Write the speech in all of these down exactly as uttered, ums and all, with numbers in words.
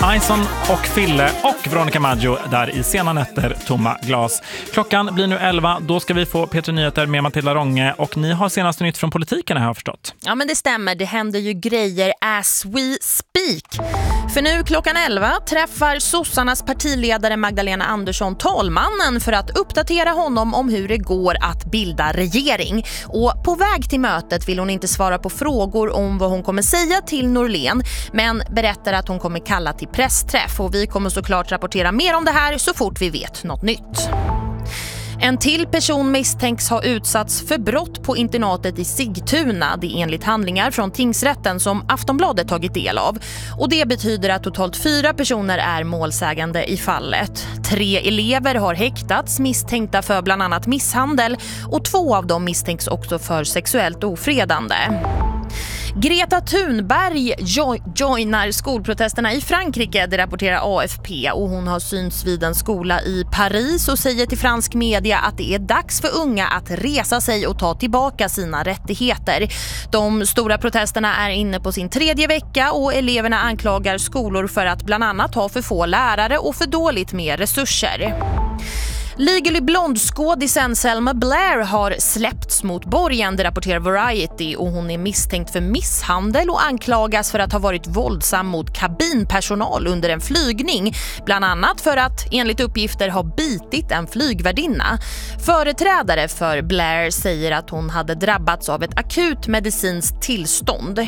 Ison och Fille och Veronica Maggio där i sena nätter, tomma glas. Klockan blir nu elva, då ska vi få P tre Nyheter med Matilda Ronge och ni har senaste nytt från politiken här, har jag förstått. Ja, men det stämmer, det händer ju grejer as we speak. För nu klockan elva träffar sossarnas partiledare Magdalena Andersson talmannen för att uppdatera honom om hur det går att bilda regering. Och på väg till mötet vill hon inte svara på frågor om vad hon kommer säga till Norlén, men berättar att hon kommer kalla till pressträff och vi kommer såklart rapportera mer om det här så fort vi vet något nytt. En till person misstänks ha utsatts för brott på internatet i Sigtuna. Det är enligt handlingar från tingsrätten som Aftonbladet tagit del av. Och det betyder att totalt fyra personer är målsägande i fallet. Tre elever har häktats misstänkta för bland annat misshandel och två av dem misstänks också för sexuellt ofredande. Greta Thunberg jo- joinar skolprotesterna i Frankrike, det rapporterar A F P, och hon har synts vid en skola i Paris och säger till fransk media att det är dags för unga att resa sig och ta tillbaka sina rättigheter. De stora protesterna är inne på sin tredje vecka och eleverna anklagar skolor för att bland annat ha för få lärare och för dåligt med resurser. Legally Blonde-skådisen Selma Blair har släppts mot borgen, det rapporterar Variety, och hon är misstänkt för misshandel och anklagas för att ha varit våldsam mot kabinpersonal under en flygning, bland annat för att enligt uppgifter ha bitit en flygvärdinna. Företrädare för Blair säger att hon hade drabbats av ett akut medicinskt tillstånd.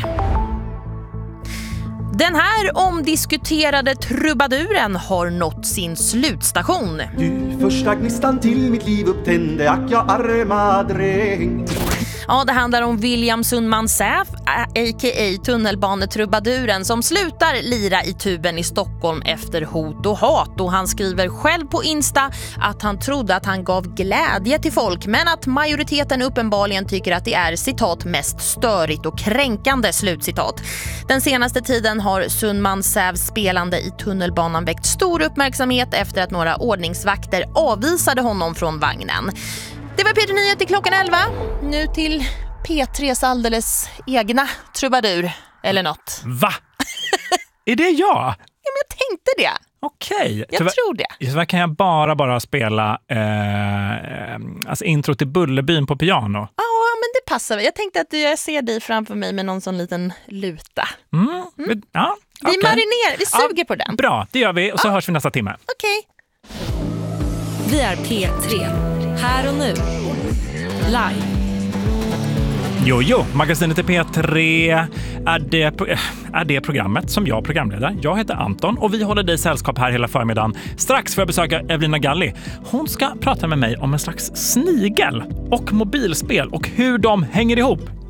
Den här omdiskuterade trubaduren har nått sin slutstation. Du första gnistan till mitt liv upptände, ack jag arma dräng. Ja, det handlar om William Sundman Säf, a k a tunnelbanetrubaduren, som slutar lira i tuben i Stockholm efter hot och hat. Och han skriver själv på Insta att han trodde att han gav glädje till folk, men att majoriteten uppenbarligen tycker att det är citat mest störigt och kränkande, slutcitat. Den senaste tiden har Sundman Säfs spelande i tunnelbanan väckt stor uppmärksamhet efter att några ordningsvakter avvisade honom från vagnen. Det var P tre Nyheter klockan elva. Nu till P tres alldeles egna trubadur eller något. Va? Är det jag? Ja, men jag tänkte det. Okej. Jag Tyvärr, tror det. Tyvärr kan jag bara bara spela eh, alltså intro till Bullerbyn på piano. Ja, men det passar. Jag tänkte att jag ser dig framför mig med någon sån liten luta. Mm. Mm. Ja, vi okay. marinerar, vi suger ja, på den. Bra, det gör vi och så ja. hörs vi nästa timme. Okej. Vi är P tre. Här och nu. Live. Jo, jo, magasinet i P tre är det, är det programmet som jag programledare. Jag heter Anton och vi håller dig sällskap här hela förmiddagen. Strax får jag besöka Evelina Galli. Hon ska prata med mig om en slags snigel och mobilspel och hur de hänger ihop.